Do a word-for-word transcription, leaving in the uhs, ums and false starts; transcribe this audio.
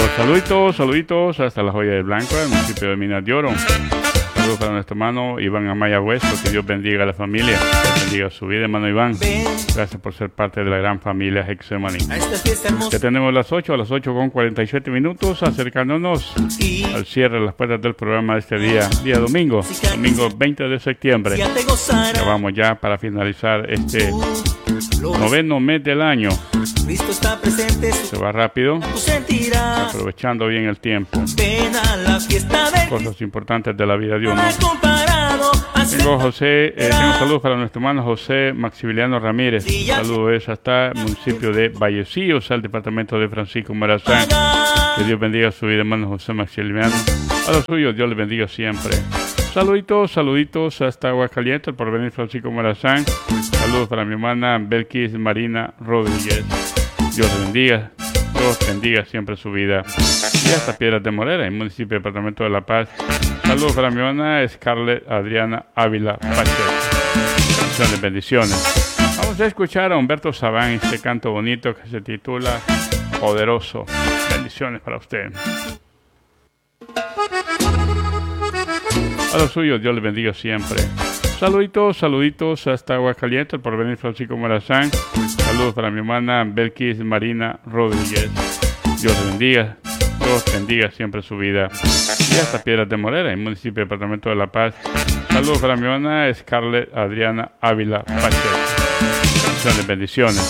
Saluditos, saluditos hasta la Joya del Blanco, el municipio de Minas de Oro. Saludos para nuestro hermano Iván Amaya Hueso, que Dios bendiga a la familia, Dios bendiga su vida, hermano Iván. Gracias por ser parte de la gran familia Hexemaní. Ya tenemos las ocho, a las ocho con cuarenta y siete minutos, acercándonos al cierre de las puertas del programa de este día, día domingo, domingo veinte de septiembre. Ya vamos ya para finalizar este noveno mes del año. Se va rápido, aprovechando bien el tiempo. Cosas importantes de la vida de uno. Tengo José, eh, tengo saludos para nuestro hermano José Maximiliano Ramírez. Saludos hasta el municipio de Vallecillos, al departamento de Francisco Morazán. Que Dios bendiga su vida, hermano José Maximiliano. A los suyos, Dios les bendiga siempre. Saluditos, saluditos hasta Aguascalientes, el porvenir Francisco Morazán. Saludos para mi hermana Belkis Marina Rodríguez. Dios les bendiga, Dios bendiga siempre su vida. Y hasta Piedras de Morera, en el municipio y departamento de La Paz. Saludos para mi hermana Scarlett Adriana Ávila Pacheco. Bendiciones. Vamos a escuchar a Humberto Sabán este canto bonito que se titula Poderoso. Bendiciones para usted. A los suyos, Dios les bendiga siempre. Saluditos, saluditos hasta Aguascalientes, el porvenir Francisco Morazán. Saludos para mi hermana Belkis Marina Rodríguez. Dios les bendiga, Dios bendiga siempre su vida. Y hasta Piedras de Morera, en el municipio y departamento de La Paz. Saludos para mi hermana Scarlett Adriana Ávila Pacheco. Bendiciones.